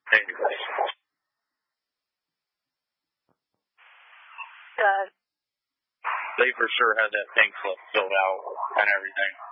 database. They for sure had that tank filled out and everything.